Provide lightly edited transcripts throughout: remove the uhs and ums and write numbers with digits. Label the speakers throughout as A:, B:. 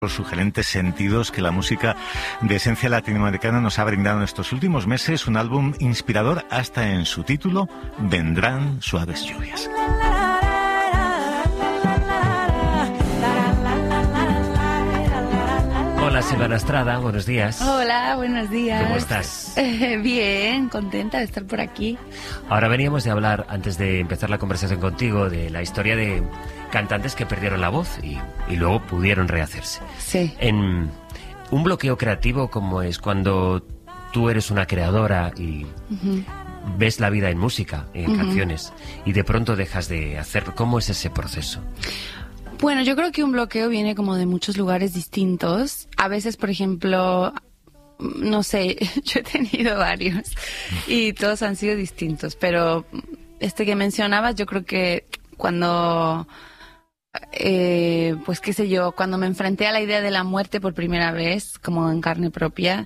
A: Los sugerentes sentidos que la música de esencia latinoamericana nos ha brindado en estos últimos meses, un álbum inspirador hasta en su título, Vendrán suaves lluvias.
B: Hola, Silvana Estrada, buenos días.
C: Hola, buenos días.
B: ¿Cómo estás?
C: Bien, contenta de estar por aquí.
B: Ahora veníamos de hablar, antes de empezar la conversación contigo, de la historia de cantantes que perdieron la voz y luego pudieron rehacerse.
C: Sí.
B: En un bloqueo creativo como es cuando tú eres una creadora y ves la vida en música, en canciones, y de pronto dejas de hacerlo, ¿cómo es ese proceso?
C: Bueno, yo creo que un bloqueo viene como de muchos lugares distintos. A veces, por ejemplo, no sé, yo he tenido varios y todos han sido distintos, pero este que mencionabas, yo creo que cuando, pues qué sé yo, cuando me enfrenté a la idea de la muerte por primera vez, como en carne propia,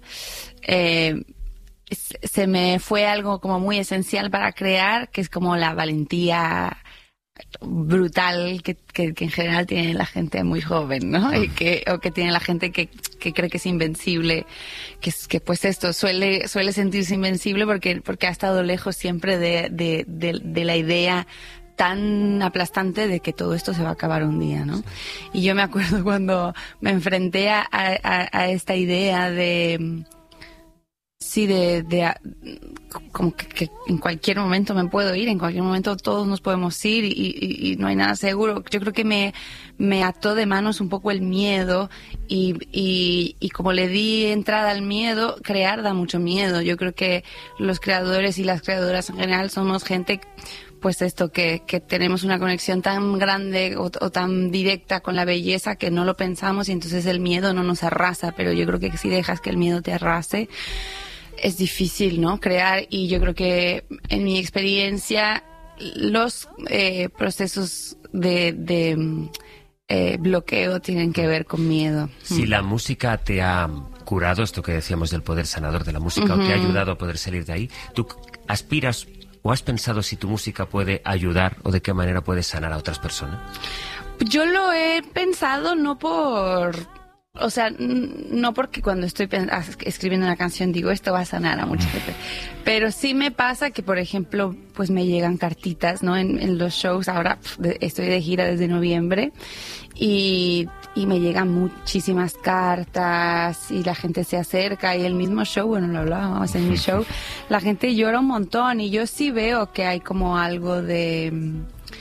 C: se me fue algo como muy esencial para crear, que es como la valentía brutal que en general tiene la gente muy joven, ¿no? O que tiene la gente que cree que es invencible, que pues esto suele sentirse invencible porque ha estado lejos siempre de la idea tan aplastante de que todo esto se va a acabar un día, ¿no? Y yo me acuerdo cuando me enfrenté a esta idea de como que en cualquier momento me puedo ir, en cualquier momento todos nos podemos ir y no hay nada seguro. Yo creo que me ató de manos un poco el miedo y como le di entrada al miedo, crear da mucho miedo. Yo creo que los creadores y las creadoras en general somos gente, pues esto, que tenemos una conexión tan grande o tan directa con la belleza que no lo pensamos y entonces el miedo no nos arrasa, pero yo creo que si dejas que el miedo te arrase, es difícil, ¿no? Crear, y yo creo que en mi experiencia los procesos de bloqueo tienen que ver con miedo.
B: Si la música te ha curado, esto que decíamos del poder sanador de la música, o te ha ayudado a poder salir de ahí, ¿tú aspiras o has pensado si tu música puede ayudar o de qué manera puede sanar a otras personas?
C: Yo lo he pensado no porque cuando estoy escribiendo una canción digo esto va a sanar a mucha gente, pero sí me pasa que, por ejemplo, pues me llegan cartitas, ¿no? En los shows. Ahora estoy de gira desde noviembre y me llegan muchísimas cartas y la gente se acerca, y el mismo show, bueno, lo hablábamos en mi show, la gente llora un montón y yo sí veo que hay como algo de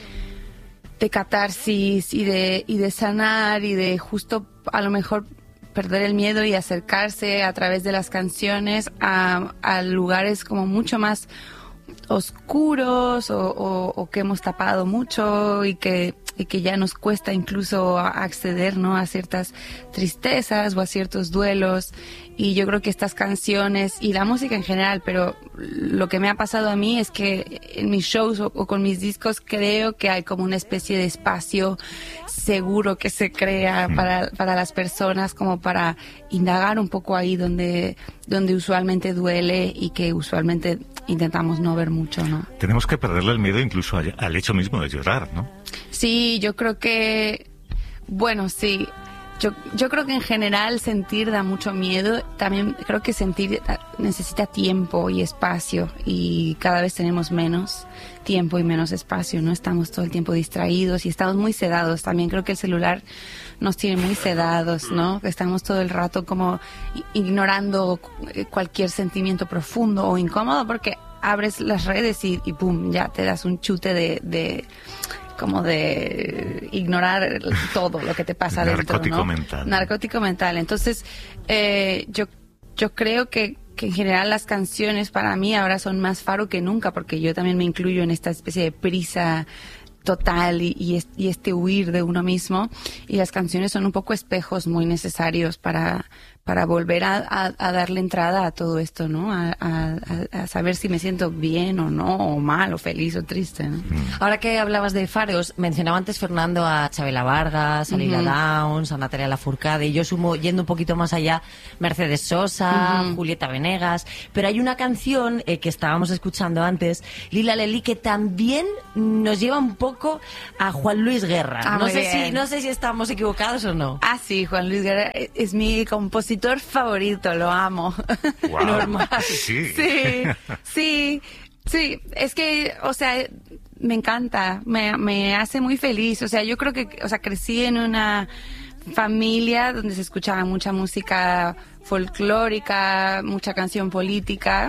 C: catarsis y de sanar y de justo a lo mejor perder el miedo y acercarse a través de las canciones a lugares como mucho más oscuros o que hemos tapado mucho y que ya nos cuesta incluso acceder, ¿no?, a ciertas tristezas o a ciertos duelos. Y yo creo que estas canciones y la música en general, pero lo que me ha pasado a mí es que en mis shows o con mis discos creo que hay como una especie de espacio seguro que se crea para las personas, como para indagar un poco ahí donde usualmente duele y que usualmente intentamos no ver mucho, ¿no?
A: Tenemos que perderle el miedo incluso al hecho mismo de llorar, ¿no?
C: Sí, yo creo que, bueno, sí. Yo creo que en general sentir da mucho miedo. También creo que sentir necesita tiempo y espacio, y cada vez tenemos menos tiempo y menos espacio, ¿no? Estamos todo el tiempo distraídos y estamos muy sedados. También creo que el celular nos tiene muy sedados, ¿no? Estamos todo el rato como ignorando cualquier sentimiento profundo o incómodo, porque abres las redes y pum, ya te das un chute de ignorar todo lo que te pasa dentro,
A: narcótico,
C: ¿no?
A: mental.
C: Narcótico mental. Entonces, yo creo que en general las canciones para mí ahora son más faro que nunca, porque yo también me incluyo en esta especie de prisa total y este huir de uno mismo, y las canciones son un poco espejos muy necesarios para volver a darle entrada a todo esto, ¿no? A saber si me siento bien o no, o mal, o feliz o triste, ¿no?
D: Ahora que hablabas de faros, mencionaba antes Fernando a Chabela Vargas, a Lila Downs, a Natalia Lafourcade, y yo sumo, yendo un poquito más allá, Mercedes Sosa, Julieta Venegas, pero hay una canción que estábamos escuchando antes, Lila Lelí, que también nos lleva un poco poco a Juan Luis Guerra. No
C: muy bien.
D: sé si estamos equivocados o no.
C: Ah, sí, Juan Luis Guerra es mi compositor favorito, lo amo.
A: Wow.
C: Normal.
A: Sí.
C: Sí, es que, o sea, me encanta, me hace muy feliz. O sea, yo creo que, o sea, crecí en una familia donde se escuchaba mucha música folclórica, mucha canción política,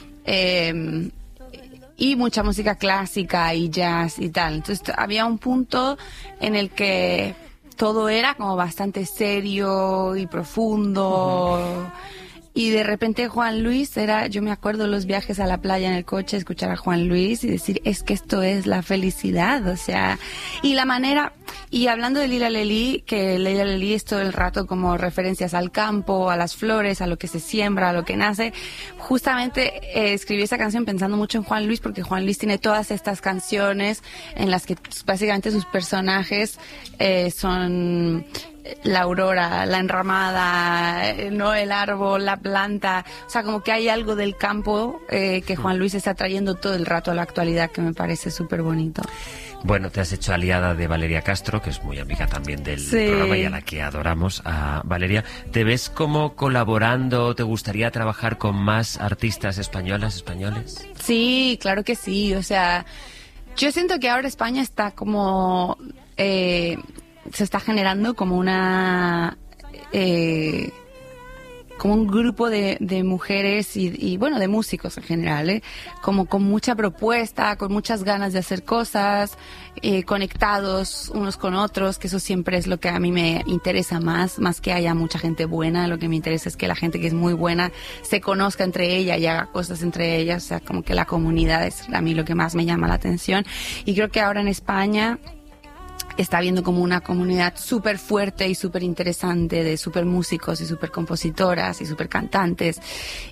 C: y mucha música clásica y jazz y tal. Entonces había un punto en el que todo era como bastante serio y profundo. Y de repente Juan Luis yo me acuerdo los viajes a la playa en el coche, escuchar a Juan Luis y decir, es que esto es la felicidad, o sea, y la manera, y hablando de Leila Lelí, que Leila Lelí es todo el rato como referencias al campo, a las flores, a lo que se siembra, a lo que nace, justamente escribí esa canción pensando mucho en Juan Luis, porque Juan Luis tiene todas estas canciones en las que básicamente sus personajes son la aurora, la enramada, no el árbol, la planta, o sea, como que hay algo del campo que Juan Luis está trayendo todo el rato a la actualidad, que me parece súper bonito.
B: Bueno, te has hecho aliada de Valeria Castro, que es muy amiga también del programa y a la que adoramos, a Valeria. ¿Te ves como colaborando? ¿Te gustaría trabajar con más artistas españoles?
C: Sí, claro que sí, o sea, yo siento que ahora España está como se está generando como como un grupo de mujeres y bueno, de músicos en general, como con mucha propuesta, con muchas ganas de hacer cosas, conectados unos con otros, que eso siempre es lo que a mí me interesa más que haya mucha gente buena. Lo que me interesa es que la gente que es muy buena se conozca entre ella y haga cosas entre ellas, o sea, como que la comunidad es a mí lo que más me llama la atención. Y creo que ahora en España está habiendo como una comunidad súper fuerte y súper interesante de súper músicos y súper compositoras y súper cantantes.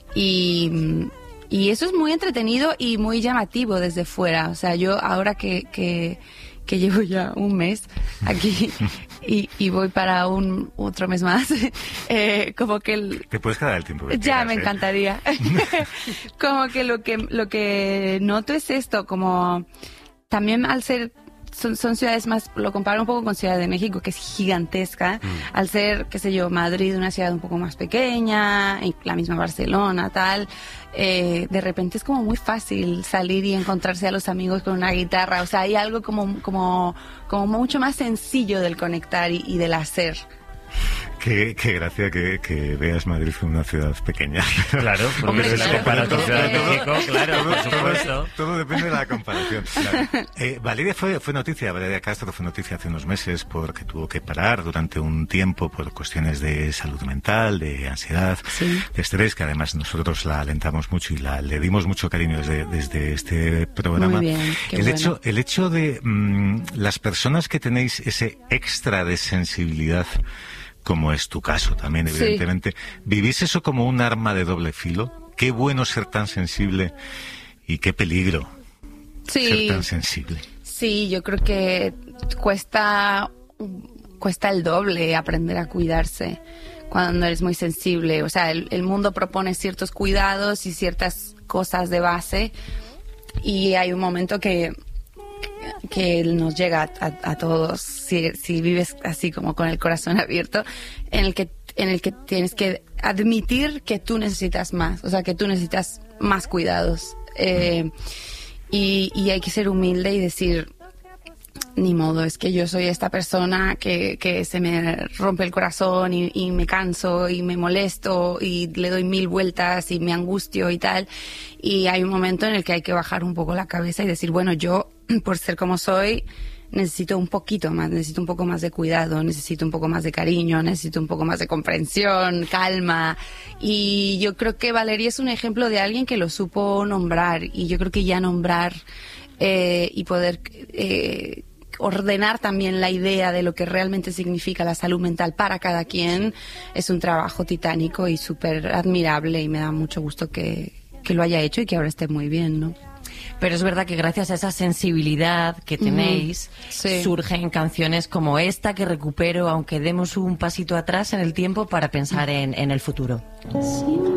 C: Y eso es muy entretenido y muy llamativo desde fuera. O sea, yo ahora que llevo ya un mes aquí y voy para otro mes más, como que
A: te puedes quedar el tiempo que
C: ya
A: quieras,
C: me encantaría. Como que lo que noto es esto, como también al ser son ciudades más, lo comparo un poco con Ciudad de México, que es gigantesca, al ser, qué sé yo, Madrid, una ciudad un poco más pequeña, y la misma Barcelona, tal, de repente es como muy fácil salir y encontrarse a los amigos con una guitarra, o sea, hay algo como mucho más sencillo del conectar y del hacer.
A: Qué gracia que veas Madrid como una ciudad pequeña.
B: Claro, porque
D: hombre,
B: se la compara con Ciudad de México, claro, por
A: todo,
B: supuesto.
A: todo depende de la comparación. Claro. Valeria fue noticia, Valeria Castro fue noticia hace unos meses porque tuvo que parar durante un tiempo por cuestiones de salud mental, de ansiedad,
C: sí,
A: de estrés, que además nosotros la alentamos mucho y le dimos mucho cariño desde este programa.
C: Muy bien, qué
A: el hecho de las personas que tenéis ese extra de sensibilidad, como es tu caso también, evidentemente, sí, ¿vivís eso como un arma de doble filo? Qué bueno ser tan sensible y qué peligro ser tan sensible.
C: Sí, yo creo que cuesta el doble aprender a cuidarse cuando eres muy sensible. O sea, el mundo propone ciertos cuidados y ciertas cosas de base y hay un momento que nos llega a todos, si vives así como con el corazón abierto, en el que tienes que admitir que tú necesitas más, o sea, que tú necesitas más cuidados, y hay que ser humilde y decir, ni modo, es que yo soy esta persona que se me rompe el corazón y me canso y me molesto y le doy 1000 vueltas y me angustio y tal, y hay un momento en el que hay que bajar un poco la cabeza y decir, bueno, yo por ser como soy necesito un poquito más, necesito un poco más de cuidado, necesito un poco más de cariño, necesito un poco más de comprensión, calma. Y yo creo que Valeria es un ejemplo de alguien que lo supo nombrar, y yo creo que ya nombrar y poder ordenar también la idea de lo que realmente significa la salud mental para cada quien es un trabajo titánico y súper admirable, y me da mucho gusto que lo haya hecho y que ahora esté muy bien, ¿no?
D: Pero es verdad que gracias a esa sensibilidad que tenéis, sí, surgen canciones como esta que recupero, aunque demos un pasito atrás en el tiempo para pensar en el futuro. Sí.